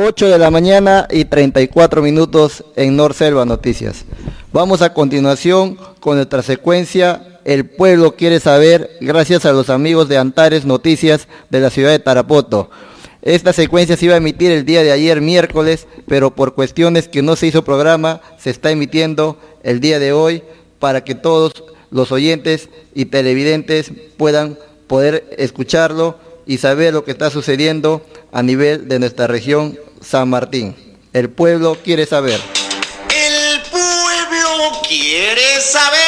8 de la mañana y 34 minutos en Norselva Noticias. Vamos a continuación con nuestra secuencia El Pueblo Quiere Saber, gracias a los amigos de Antares Noticias de la ciudad de Tarapoto. Esta secuencia se iba a emitir el día de ayer, miércoles, pero por cuestiones que no se hizo programa, se está emitiendo el día de hoy para que todos los oyentes y televidentes puedan poder escucharlo y saber lo que está sucediendo a nivel de nuestra región San Martín. El pueblo quiere saber. El pueblo quiere saber.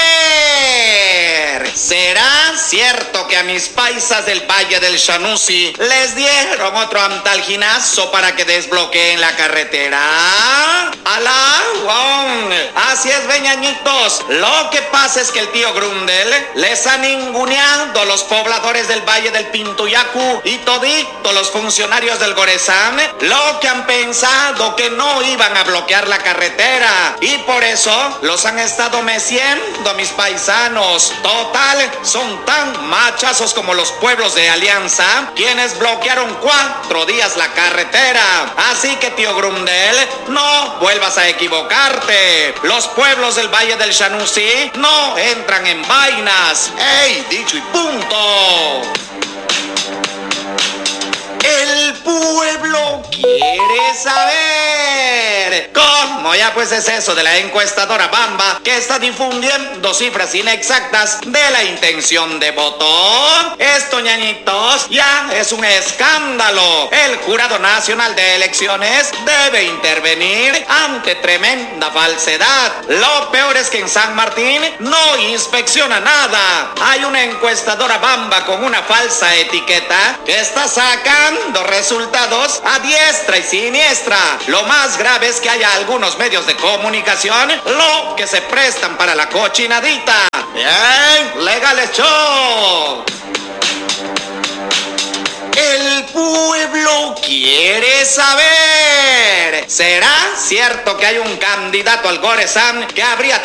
¿Será cierto que a mis paisas del Valle del Shanusi les dieron otro antalginazo para que desbloqueen la carretera? ¡Alá! Así es, veñañitos. Lo que pasa es que el tío Grundel les ha ninguneado a los pobladores del Valle del Pintuyacu y todito los funcionarios del Goresán, lo que han pensado que no iban a bloquear la carretera, y por eso los han estado meciendo mis paisanos. Total, son tan machazos como los pueblos de Alianza, quienes bloquearon 4 días la carretera. Así que, tío Grundel, no vuelvas a equivocarte. Los pueblos del Valle del Shanusi no entran en vainas. ¡Ey! Dicho y punto. El pueblo quiere saber. ¿Cómo ya pues es eso de la encuestadora Bamba, que está difundiendo cifras inexactas de la intención de voto? Esto, ñañitos, ya es un escándalo. El Jurado Nacional de Elecciones debe intervenir ante tremenda falsedad. Lo peor es que en San Martín no inspecciona nada. Hay una encuestadora Bamba con una falsa etiqueta que está sacando resultados a diestra y siniestra. Lo más grave es que haya algunos medios de comunicación lo que se prestan para la cochinadita. Bien, legales show. El pueblo quiere saber. ¿Será cierto que hay un candidato al Goresán que habría